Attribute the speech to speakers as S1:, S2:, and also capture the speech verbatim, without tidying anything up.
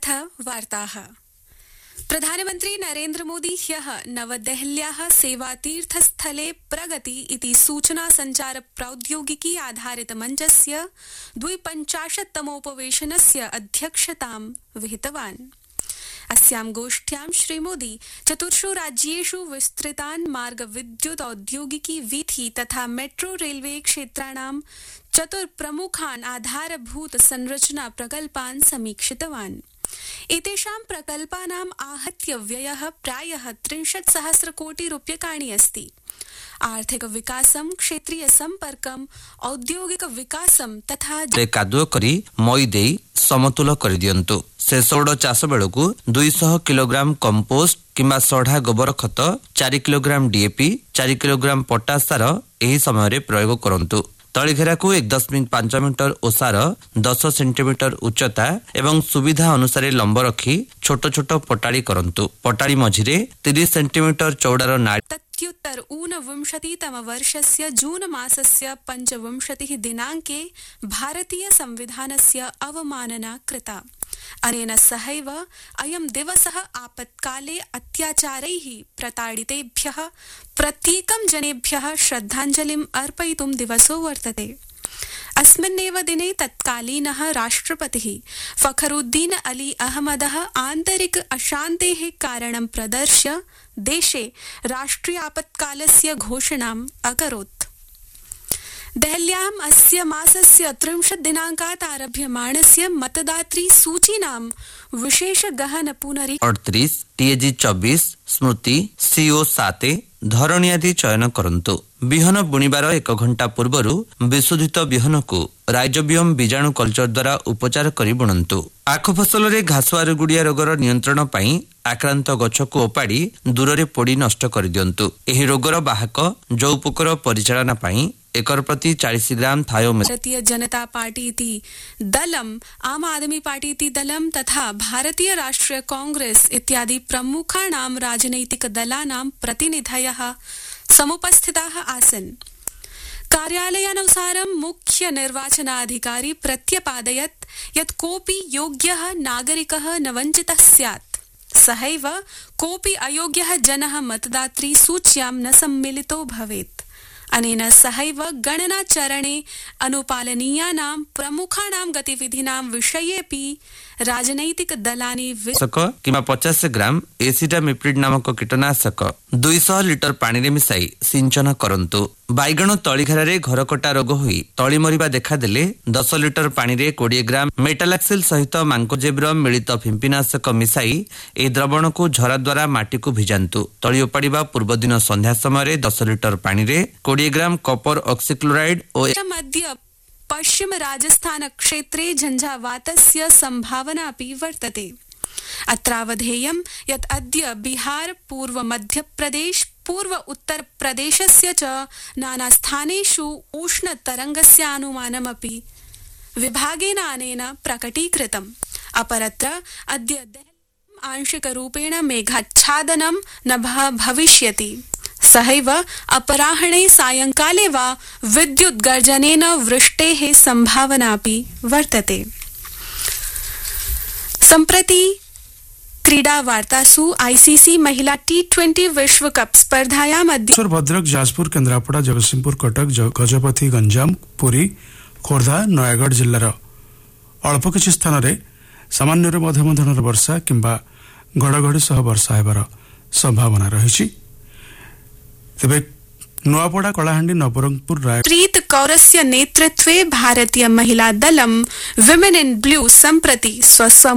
S1: अथ वार्ताः। प्रधानमन्त्री नरेन्द्र मोदी ह्यः नवदेहल्याः सेवातीर्थस्थले प्रगति इति सूचना संचार प्रौद्योगिकी आधारित मञ्चस्य द्विपञ्चाशत्तमोपवेशनस्य अध्यक्षतां विहितवान्। अस्यां गोष्ठ्यां श्रीमोदी चतुर्षु राज्येषु विस्तृतान् मार्ग विद्युत औद्योगिकी वीथि तथा मेट्रो रेलवे क्षेत्राणां चतुर्प्रमुखान् आधारभूत संरचना प्रकल्पान् समीक्षितवान्। एतेषां प्रकल्पानाम् आहत्य व्ययः प्रायः त्रिंशत् सहस्र कोटि रूप्यकाणि अस्ति। आर्थिक विकासं, क्षेत्रीय संपर्कं, औद्योगिक विकासं तथा
S2: कादुओ करी मई देई समतुल कर दियंतु। शेषोड़ चाष बेलू दुई सौ किलोग्राम कंपोस्ट किंबा सढ़ा गोबर खत, चार किलोग्राम डीएपी, चार किलोग्राम पोटास सार एही समय प्रयोग करंतु। तलीघेरा को एक दशमिक पांच मीटर ओसार दस सेंटीमीटर उच्चता एवं सुविधा अनुसार लंब रखी छोट छोट पटाड़ी करंतु। पटाड़ी मझिरे तीस सेंटीमीटर चौड़ार नाड़ी।
S1: तत्युत्तर ऊनविंशतितम वर्षस्य जून मासस्य पंचविंशतिः दिनाङ्के भारतीय संविधानस्य अवमानना कृता। अनेन सहैव अयं दिवसः आपत्काले अत्याचारैः प्रताडितेभ्यः प्रत्येकं जनेभ्यः श्रद्धाञ्जलिम् अर्पयितुं दिवसो वर्तते। अस्मिन्नेव दिने तत्कालीनः राष्ट्रपतिः फखरुद्दीन अली अहमदः आन्तरिक अशान्तेः कारणं प्रदर्श्य देशे राष्ट्रिय आपत्कालस्य घोषणाम् अकरोत्। देहल्याम् अस्य मासस्य त्रिंशत् दिनाङ्कात् आरभ्यमाणस्य मतदातृ सूचीनां विशेष गहन पुनरी
S2: अड़तीस टीएजी चौबीस स्मृति सीओ सात धरणी आदि चयन करंतु। बिहन बुणीबार एक घंटा पूर्वरु विशोधित बिहन को राइजोबियम बीजाणु कल्चर द्वारा उपचार करी बुणंतु। आख फसल रे घासुआर गुड़िया रोगर नियंत्रण पाई आक्रांत गछ को ओपाड़ी दूर पोड़ी नष्ट कर दियंतु। एही रोगर बाहक जौ पोकर परिचालना पाई एकर प्रति चालीस ग्राम थायो।
S1: भारतीय जनता पार्टी इति दलम, आम आदमी पार्टी इति दलम तथा भारतीय राष्ट्रीय कांग्रेस इत्यादि प्रमुखाणां राजनैतिक दलानां प्रतिनिधयः समुपस्थिताः आसन्। कार्यालयानुसारं मुख्य निर्वाचनाधिकारी प्रत्यपादयत् यत् कोऽपि योग्यः नागरिकः न वञ्चितः स्यात्। सहैव कोऽपि अयोग्यः जनः मतदातृ सूच्यां न सम्मिलितो भवेत्। अनेन सहैव गणनाचरणे अनुपालनीयानां प्रमुखाणां गतिविधीनां विषयेऽपि राजनैतिक दलानि
S2: किंबा पचास ग्राम एसिटामिप्रिड नामक कीटनाशक दुई सौ लिटर पानी रे मिसाई सिंचन करंतु। बाइगण तलीघेरा रे घरकटा रोग होई तली मरिबा देखा देले दस लिटर पानी रे बीस ग्राम मेटालाक्सिल सहित मांकोजेब्र मिलित फिंपीनाशक मिसाई ए द्रवण को झरा द्वारा माटी को भिजांतु। तली उपाड़िबा पूर्व दिन संध्या समय दस लिटर पानी रे बीस ग्राम कॉपर ऑक्सीक्लोराइड और
S1: मध्य पश्चिम राजस्थान क्षेत्रे झंझावातस्य संभावना अपि वर्तते। अत्रावधेयं यत् अद्य बिहार, पूर्व मध्य प्रदेश, पूर्व उत्तर प्रदेशस्य च नाना स्थानेषु उष्ण तरंगस्य अनुमानमपि विभागेन अनेन प्रकटीकृतम्। अपरत्र अद्य आंशिक रूपेण मेघाच्छादनं न भविष्यति। सहैव अपराह्णे सायंकाले वा विद्युत् गर्जनेन वृष्टेः संभावनापि वर्तते। सम्प्रति क्रीडा वार्तासु आईसीसी महिला टी ट्वेंटी विश्व कप स्पर्धायां अद्य
S3: भद्रक, जाजपुर, केन्द्रापड़ा, जगतसिंहपुर, कटक, गजपति, गंजाम, पुरी, खोर्धा, नयागढ़ जिल्लार अल्प किछि स्थान रे सामान्य मध्यम धरଣର वर्षा किंबा घड़घड़ी सह वर्षा हेबार संभावना रहिछि। तेबे नुआपड़ा, कलाहांडी, नवरंगपुर, राय
S1: प्रीत कौरस्य नेतृत्वे भारतीय महिला दलम विमेन इन ब्लू सम्प्रति स्व